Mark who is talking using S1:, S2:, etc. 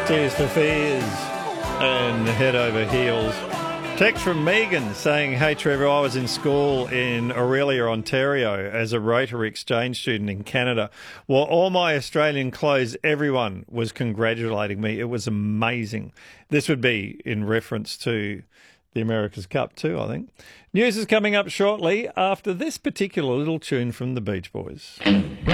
S1: Tears for Fears and Head Over Heels. Text from Megan saying, "Hey Trevor, I was in school in Aurelia, Ontario as a Rotary exchange student in Canada. Well, all my Australian clothes, everyone was congratulating me. It was amazing." This would be in reference to the America's Cup too, I think. News is coming up shortly after this particular little tune from the Beach Boys.